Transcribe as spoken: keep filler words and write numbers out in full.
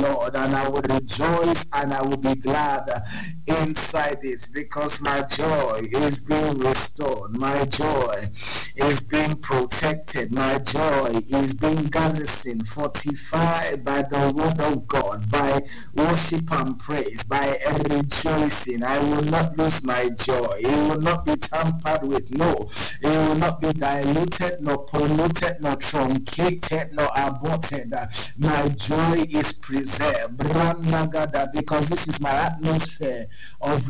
Lord, and I will rejoice and I will be glad inside this, because my joy is being restored, my joy is being protected, my joy is being garrisoned, fortified by the word of God, by worship and praise, by rejoicing. I will not lose my joy. It will not be tampered with. No, it will not be diluted, nor polluted, nor truncated, nor aborted. My joy is preserved, because this is my atmosphere of